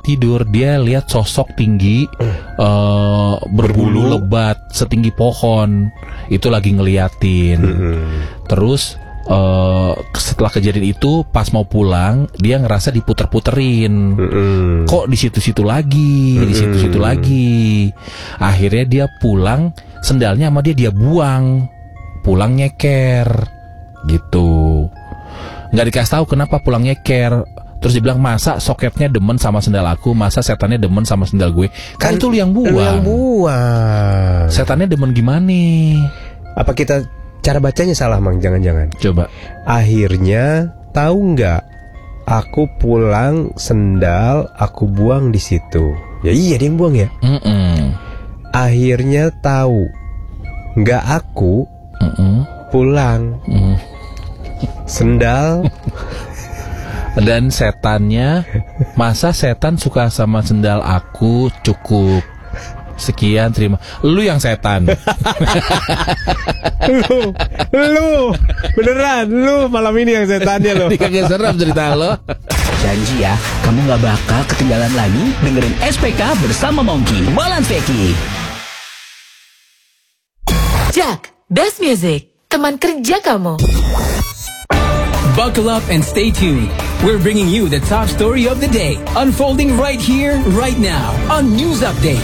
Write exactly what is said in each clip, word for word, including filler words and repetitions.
tidur, dia lihat sosok tinggi uh, berbulu lebat setinggi pohon. Itu lagi ngeliatin. Mm-hmm. Terus uh, setelah kejadian itu pas mau pulang, dia ngerasa diputer-puterin. Mm-hmm. Kok di situ-situ lagi, mm-hmm. di situ-situ lagi. Akhirnya dia pulang, sendalnya sama dia dia buang. Pulang nyeker gitu. Nggak dikasih tahu kenapa pulang nyeker. Terus dia bilang, masa soketnya demen sama sendal aku, masa setannya demen sama sendal gue. Kan, kan itu lu yang buang. Lu yang buang. Setannya demen gimana? Apa kita cara bacanya salah, Mang? Jangan-jangan. Coba. Akhirnya tahu nggak? Aku pulang sendal aku buang di situ. Ya iya dia yang buang ya. Mm-mm. Akhirnya tahu nggak aku Mm-mm. pulang Mm. sendal. Dan setannya, masa setan suka sama sendal aku, cukup. Sekian, terima. Lu yang setan. Lu, lu, beneran, lu malam ini yang setannya lo. Dikagak serem cerita lo. Janji ya, kamu gak bakal ketinggalan lagi dengerin S P K bersama Mongki. Balance Feki. Jack, Best Music, teman kerja kamu. Buckle up and stay tuned. We're bringing you the top story of the day, unfolding right here, right now, on News Update.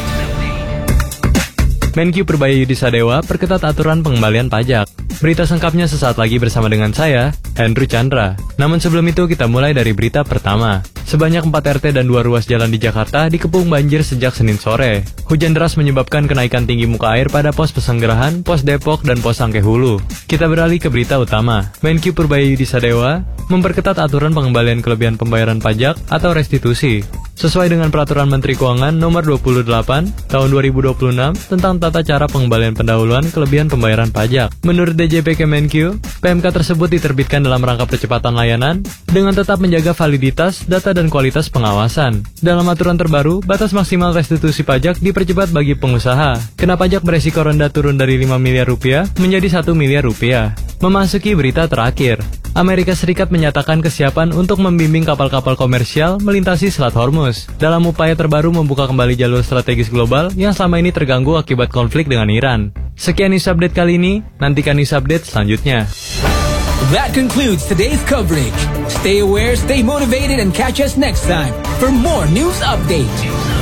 Menkyu Purbaya Yudisadewa perketat aturan pengembalian pajak. Berita sengkapnya sesaat lagi bersama dengan saya, Andrew Chandra. Namun sebelum itu kita mulai dari berita pertama. Sebanyak empat R T dan dua ruas jalan di Jakarta dikepung banjir sejak Senin sore. Hujan deras menyebabkan kenaikan tinggi muka air pada pos Pesanggerahan, pos Depok, dan pos Sangke Hulu. Kita beralih ke berita utama. Menkyu Purbaya Yudisadewa memperketat aturan pengembalian kelebihan pembayaran pajak atau restitusi. Sesuai dengan Peraturan Menteri Keuangan Nomor dua puluh delapan Tahun dua ribu dua puluh enam tentang tata cara pengembalian pendahuluan kelebihan pembayaran pajak. Menurut D J P Kemenkyu, P M K tersebut diterbitkan dalam rangka percepatan layanan dengan tetap menjaga validitas, data, dan kualitas pengawasan. Dalam aturan terbaru, batas maksimal restitusi pajak dipercepat bagi pengusaha. Kena pajak beresiko rendah turun dari lima miliar rupiah menjadi satu miliar rupiah. Memasuki berita terakhir, Amerika Serikat menyatakan kesiapan untuk membimbing kapal-kapal komersial melintasi Selat Hormuz dalam upaya terbaru membuka kembali jalur strategis global yang selama ini terganggu akibat konflik dengan Iran. Sekian news update kali ini, nantikan news update selanjutnya. That concludes today's coverage. Stay aware, stay motivated, and catch us next time for more news update.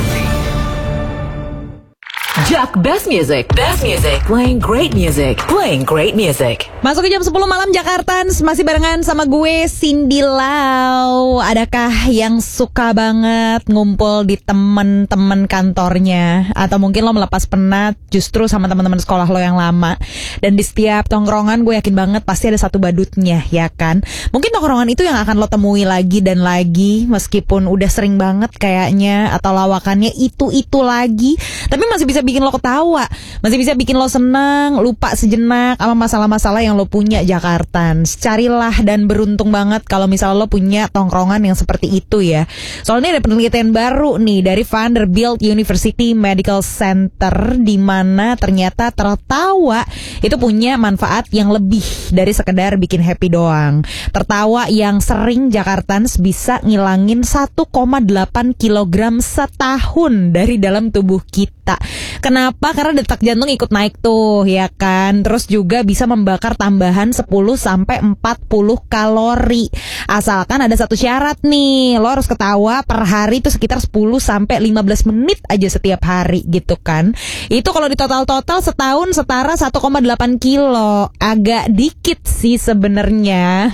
Jack, Best Music, Best Music, playing great music, playing great music. Masuk ke jam sepuluh malam Jakarta, masih barengan sama gue Cindy Lau. Adakah yang suka banget ngumpul di temen-temen kantornya? Atau mungkin lo melepas penat justru sama teman-teman sekolah lo yang lama? Dan di setiap tongkrongan gue yakin banget pasti ada satu badutnya, ya kan? Mungkin tongkrongan itu yang akan lo temui lagi dan lagi, meskipun udah sering banget kayaknya, atau lawakannya itu-itu lagi, tapi masih bisa bikin lo ketawa, masih bisa bikin lo senang, lupa sejenak sama masalah-masalah yang lo punya Jakartans. Carilah dan beruntung banget kalau misalnya lo punya tongkrongan yang seperti itu ya. Soalnya ada penelitian baru nih dari Vanderbilt University Medical Center, di mana ternyata tertawa itu punya manfaat yang lebih dari sekedar bikin happy doang. Tertawa yang sering Jakartans bisa ngilangin satu koma delapan kilogram setahun dari dalam tubuh kita. Kenapa? Karena detak jantung ikut naik tuh, ya kan? Terus juga bisa membakar tambahan sepuluh sampai empat puluh kalori. Asalkan ada satu syarat nih, lo harus ketawa per hari itu sekitar sepuluh sampai lima belas menit aja setiap hari gitu kan. Itu kalau di total-total setahun setara satu koma delapan kilo. Agak dikit sih sebenarnya.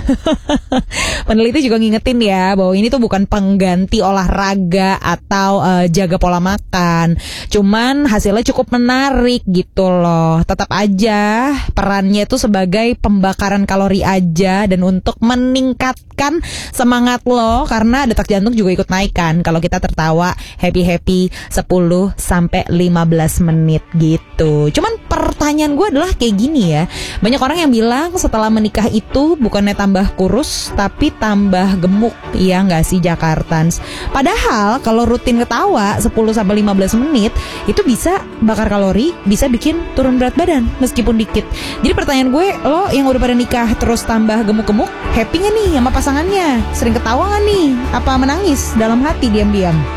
Peneliti juga ngingetin ya bahwa ini tuh bukan pengganti olahraga atau uh, jaga pola makan. Cuman hasilnya cukup menarik gitu loh. Tetap aja perannya itu sebagai pembakaran kalori aja dan untuk meningkatkan semangat lo, karena detak jantung juga ikut naik kan kalau kita tertawa happy-happy sepuluh sampai lima belas menit gitu. Cuman pertanyaan gue adalah kayak gini ya. Banyak orang yang bilang setelah menikah itu bukannya tambah kurus tapi tambah gemuk. Iya gak sih Jakartans? Padahal kalau rutin ketawa sepuluh sampai lima belas menit itu bisa bakar kalori, bisa bikin turun berat badan meskipun dikit. Jadi pertanyaan gue, lo yang udah pada nikah terus tambah gemuk-gemuk, happy gak nih sama pasangannya? Sering ketawa gak nih? Apa menangis dalam hati diam-diam?